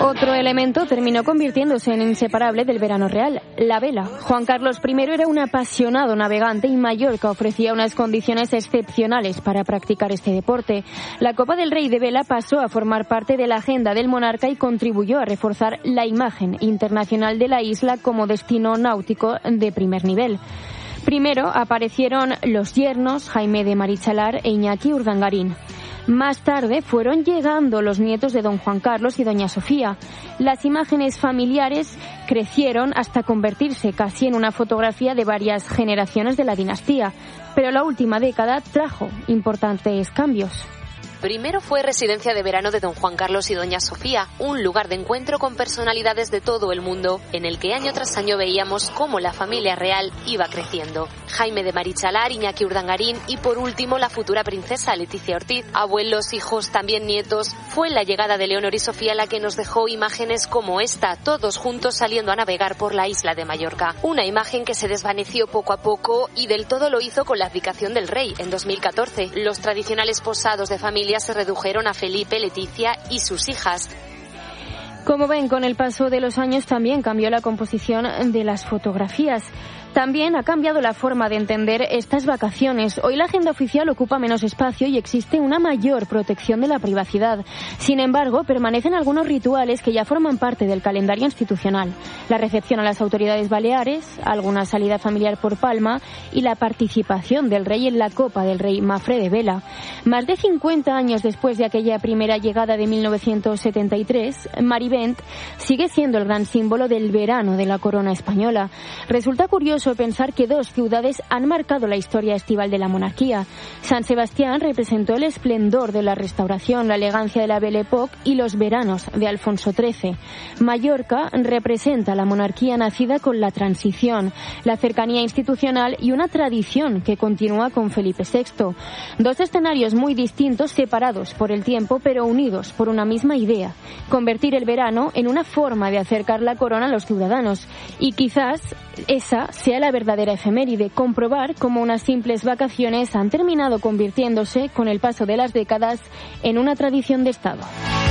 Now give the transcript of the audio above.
Otro elemento terminó convirtiéndose en inseparable del verano real, la vela. Juan Carlos I era un apasionado navegante y Mallorca ofrecía unas condiciones excepcionales para practicar este deporte. La Copa del Rey de Vela pasó a formar parte de la agenda del monarca y contribuyó a reforzar la imagen internacional de la isla como destino náutico de primer nivel. Primero aparecieron los yernos Jaime de Marichalar e Iñaki Urdangarín. Más tarde fueron llegando los nietos de don Juan Carlos y doña Sofía. Las imágenes familiares crecieron hasta convertirse casi en una fotografía de varias generaciones de la dinastía, pero la última década trajo importantes cambios. Primero fue residencia de verano de don Juan Carlos y doña Sofía, un lugar de encuentro con personalidades de todo el mundo, en el que año tras año veíamos cómo la familia real iba creciendo. Jaime de Marichalar, Iñaki Urdangarín y por último la futura princesa Leticia Ortiz. Abuelos, hijos, también nietos. Fue la llegada de Leonor y Sofía la que nos dejó imágenes como esta, todos juntos saliendo a navegar por la isla de Mallorca. Una imagen que se desvaneció poco a poco y del todo lo hizo con la abdicación del rey en 2014. Los tradicionales posados de familia se redujeron a Felipe, Leticia y sus hijas. Como ven, con el paso de los años también cambió la composición de las fotografías. También ha cambiado la forma de entender estas vacaciones. Hoy la agenda oficial ocupa menos espacio y existe una mayor protección de la privacidad. Sin embargo, permanecen algunos rituales que ya forman parte del calendario institucional. La recepción a las autoridades baleares, alguna salida familiar por Palma y la participación del rey en la Copa del Rey Mafre de Vela. Más de 50 años después de aquella primera llegada de 1973, Marivent sigue siendo el gran símbolo del verano de la corona española. Resulta curioso pensar que dos ciudades han marcado la historia estival de la monarquía. San Sebastián representó el esplendor de la restauración, la elegancia de la Belle Époque y los veranos de Alfonso XIII. Mallorca representa la monarquía nacida con la transición, la cercanía institucional y una tradición que continúa con Felipe VI. Dos escenarios muy distintos, separados por el tiempo, pero unidos por una misma idea: convertir el verano en una forma de acercar la corona a los ciudadanos. Y quizás esa sea la verdadera efeméride, comprobar cómo unas simples vacaciones han terminado convirtiéndose, con el paso de las décadas, en una tradición de Estado.